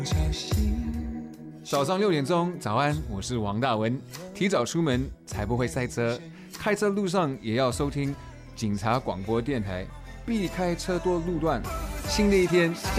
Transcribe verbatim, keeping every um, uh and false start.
早上六点钟，早安，我是王大文。提早出门才不会塞车，开车路上也要收听警察广播电台，避开车多路段。新的一天，